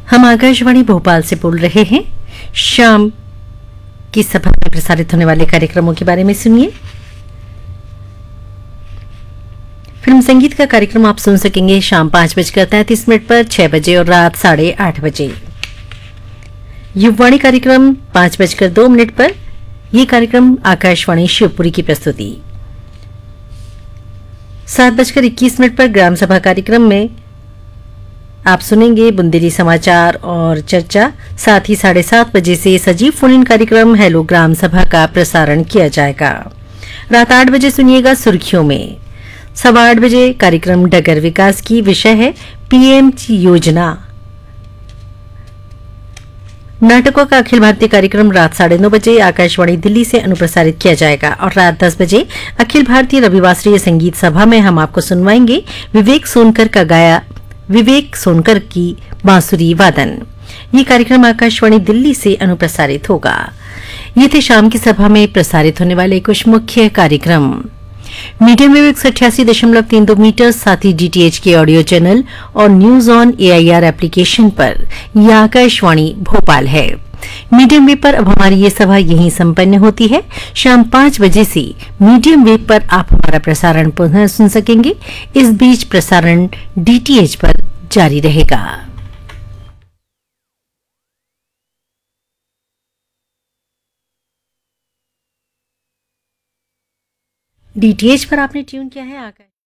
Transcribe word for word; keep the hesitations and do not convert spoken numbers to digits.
हम आकाशवाणी भोपाल से बोल रहे हैं। शाम की सभा में प्रसारित होने वाले कार्यक्रमों के बारे में सुनिए। फिल्म संगीत का कार्यक्रम आप सुन सकेंगे शाम पांच बजकर तैंतीस मिनट पर, छह बजे और रात साढ़े आठ बजे। युववाणी कार्यक्रम पांच बजकर दो मिनट पर। यह कार्यक्रम आकाशवाणी शिवपुरी की प्रस्तुति। सात बजकर इक्कीस मिनट पर ग्राम सभा कार्यक्रम में आप सुनेंगे बुंदेली समाचार और चर्चा। साथ ही साढ़े सात बजे से सजीव फोन इन कार्यक्रम हेलो ग्राम सभा का प्रसारण किया जाएगा। रात आठ बजे सुनिएगा सुर्खियों में। सवा आठ बजे कार्यक्रम डगर विकास की, विषय है पीएम योजना। नाटकों का अखिल भारतीय कार्यक्रम रात साढ़े नौ बजे आकाशवाणी दिल्ली से अनुप्रसारित किया जाएगा और रात दस बजे अखिल भारतीय रविवासरीय संगीत सभा में हम आपको सुनवाएंगे विवेक सोनकर का गाया विवेक सोनकर की बांसुरी वादन। ये कार्यक्रम आकाशवाणी दिल्ली से अनुप्रसारित होगा। ये थे शाम की सभा में प्रसारित होने वाले कुछ मुख्य कार्यक्रम। मीडियम वेव एक सौ अठासी दशमलव तीन दो मीटर, साथ ही डीटीएच के ऑडियो चैनल और न्यूज ऑन एआईआर एप्लीकेशन पर यह आकाशवाणी भोपाल है। मीडियम वेव पर अब हमारी ये सभा यहीं संपन्न होती है। शाम पांच बजे से मीडियम वेव पर आप हमारा प्रसारण पुनः सुन सकेंगे। इस बीच प्रसारण डीटीएच पर जारी रहेगा। डीटीएच पर आपने ट्यून किया है आकाश